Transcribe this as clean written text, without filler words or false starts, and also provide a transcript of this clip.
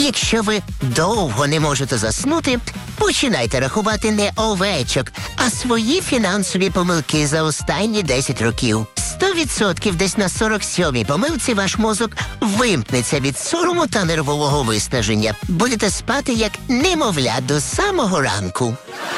Якщо ви довго не можете заснути, починайте рахувати не овечок, а свої фінансові помилки за останні 10 років. 100% десь на 47-й помилці ваш мозок вимкнеться від сорому та нервового виснаження. Будете спати як немовля до самого ранку.